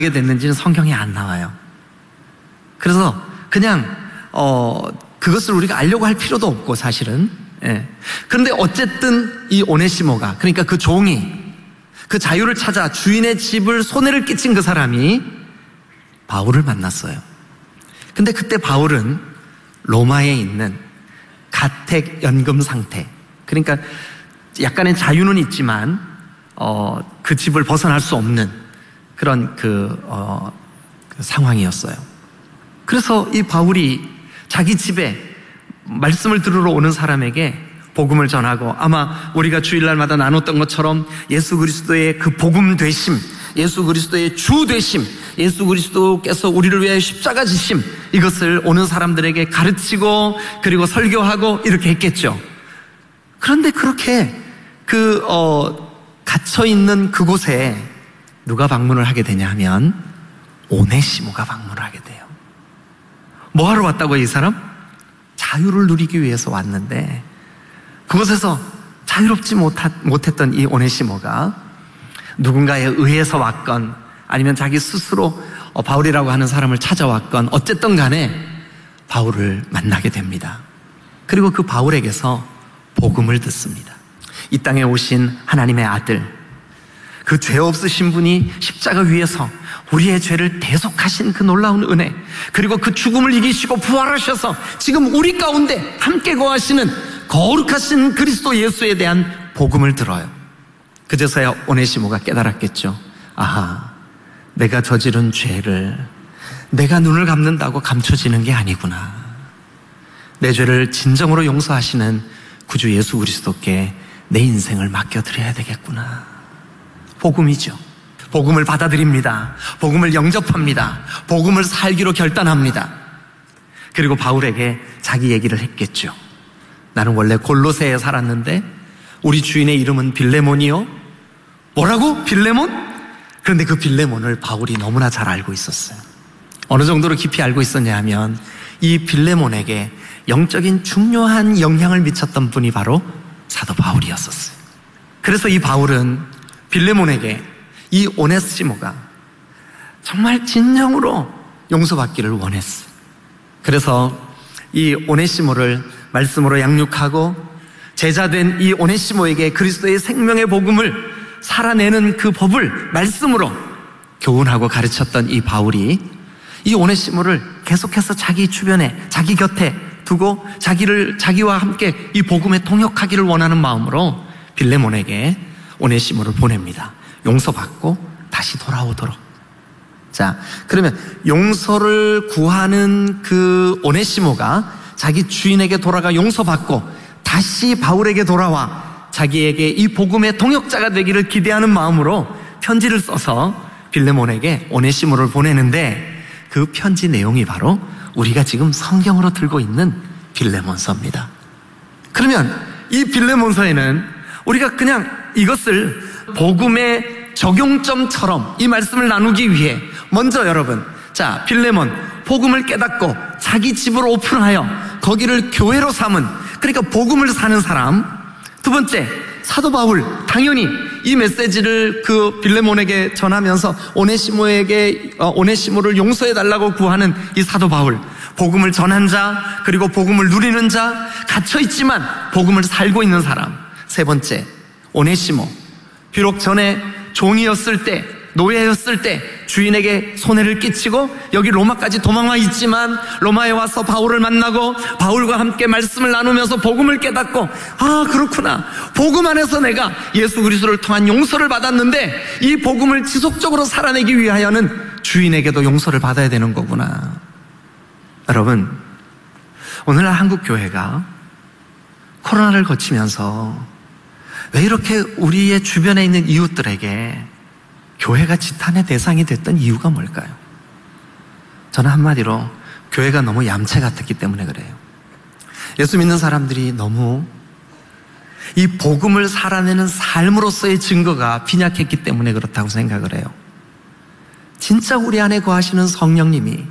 됐는지는 성경에 안 나와요. 그래서 그냥 그것을 우리가 알려고 할 필요도 없고 사실은. 예. 그런데 어쨌든 이 오네시모가, 그러니까 그 종이 그 자유를 찾아 주인의 집을 손해를 끼친 그 사람이 바울을 만났어요. 근데 그때 바울은 로마에 있는 가택 연금 상태, 그러니까 약간의 자유는 있지만 그 집을 벗어날 수 없는 그런 그 상황이었어요. 그래서 이 바울이 자기 집에 말씀을 들으러 오는 사람에게 복음을 전하고, 아마 우리가 주일날마다 나눴던 것처럼 예수 그리스도의 그 복음 되심, 예수 그리스도의 주 되심, 예수 그리스도께서 우리를 위하여 십자가 지심, 이것을 오는 사람들에게 가르치고 그리고 설교하고 이렇게 했겠죠. 그런데 그렇게 갇혀있는 그곳에 누가 방문을 하게 되냐 하면 오네시모가 방문을 하게 돼요. 뭐 하러 왔다고요, 이 사람? 자유를 누리기 위해서 왔는데 그곳에서 자유롭지 못했던 이 오네시모가 누군가에 의해서 왔건 아니면 자기 스스로 바울이라고 하는 사람을 찾아왔건 어쨌든 간에 바울을 만나게 됩니다. 그리고 그 바울에게서 복음을 듣습니다. 이 땅에 오신 하나님의 아들, 그 죄 없으신 분이 십자가 위에서 우리의 죄를 대속하신 그 놀라운 은혜, 그리고 그 죽음을 이기시고 부활하셔서 지금 우리 가운데 함께 거하시는 거룩하신 그리스도 예수에 대한 복음을 들어요. 그제서야 오네시모가 깨달았겠죠. 아하, 내가 저지른 죄를 내가 눈을 감는다고 감춰지는 게 아니구나. 내 죄를 진정으로 용서하시는 구주 예수 그리스도께 내 인생을 맡겨드려야 되겠구나. 복음이죠. 복음을 받아들입니다. 복음을 영접합니다. 복음을 살기로 결단합니다. 그리고 바울에게 자기 얘기를 했겠죠. 나는 원래 골로새에 살았는데 우리 주인의 이름은 빌레몬이요. 뭐라고? 빌레몬? 그런데 그 빌레몬을 바울이 너무나 잘 알고 있었어요. 어느 정도로 깊이 알고 있었냐 하면 이 빌레몬에게 영적인 중요한 영향을 미쳤던 분이 바로 사도 바울이었었어요. 그래서 이 바울은 빌레몬에게 이 오네시모가 정말 진정으로 용서받기를 원했어요. 그래서 이 오네시모를 말씀으로 양육하고 제자된 이 오네시모에게 그리스도의 생명의 복음을 살아내는 그 법을 말씀으로 교훈하고 가르쳤던 이 바울이 이 오네시모를 계속해서 자기 주변에, 자기 곁에 두고 자기와 함께 이 복음에 통역하기를 원하는 마음으로 빌레몬에게 오네시모를 보냅니다. 용서받고 다시 돌아오도록. 자, 그러면 용서를 구하는 그 오네시모가 자기 주인에게 돌아가 용서받고 다시 바울에게 돌아와 자기에게 이 복음의 동역자가 되기를 기대하는 마음으로 편지를 써서 빌레몬에게 오네시모를 보내는데 그 편지 내용이 바로 우리가 지금 성경으로 들고 있는 빌레몬서입니다. 그러면 이 빌레몬서에는 우리가 그냥 이것을 복음의 적용점처럼 이 말씀을 나누기 위해 먼저 여러분, 자, 빌레몬 복음을 깨닫고 자기 집을 오픈하여 거기를 교회로 삼은, 그러니까 복음을 사는 사람. 두 번째, 사도 바울, 당연히 이 메시지를 그 빌레몬에게 전하면서 오네시모를 용서해달라고 구하는 이 사도 바울, 복음을 전한 자, 그리고 복음을 누리는 자, 갇혀있지만 복음을 살고 있는 사람. 세 번째, 오네시모, 비록 전에 종이었을 때, 노예였을 때 주인에게 손해를 끼치고 여기 로마까지 도망와 있지만 로마에 와서 바울을 만나고 바울과 함께 말씀을 나누면서 복음을 깨닫고, 아, 그렇구나, 복음 안에서 내가 예수 그리스도를 통한 용서를 받았는데 이 복음을 지속적으로 살아내기 위하여는 주인에게도 용서를 받아야 되는 거구나. 여러분, 오늘날 한국 교회가 코로나를 거치면서 왜 이렇게 우리의 주변에 있는 이웃들에게 교회가 지탄의 대상이 됐던 이유가 뭘까요? 저는 한마디로 교회가 너무 얌체 같았기 때문에 그래요. 예수 믿는 사람들이 너무 이 복음을 살아내는 삶으로서의 증거가 빈약했기 때문에 그렇다고 생각을 해요. 진짜 우리 안에 거하시는 성령님이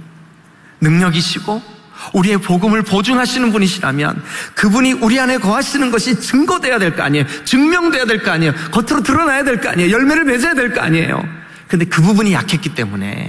능력이시고 우리의 복음을 보증하시는 분이시라면 그분이 우리 안에 거하시는 것이 증거돼야 될 거 아니에요. 증명돼야 될 거 아니에요. 겉으로 드러나야 될 거 아니에요. 열매를 맺어야 될 거 아니에요. 근데 그 부분이 약했기 때문에